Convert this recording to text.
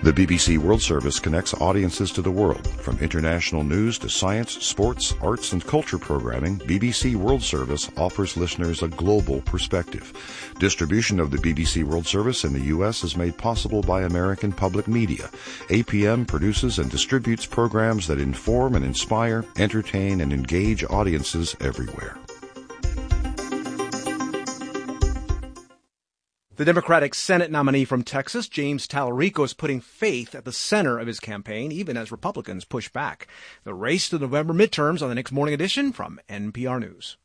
The BBC World Service connects audiences to the world. From international news to science, sports, arts, and culture programming, BBC World Service offers listeners a global perspective. Distribution of the BBC World Service in the U.S. is made possible by American Public Media. APM produces and distributes programs that inform and inspire, entertain, and engage audiences everywhere. The Democratic Senate nominee from Texas, James Talarico, is putting faith at the center of his campaign, even as Republicans push back. The race to the November midterms on the next Morning Edition from NPR News.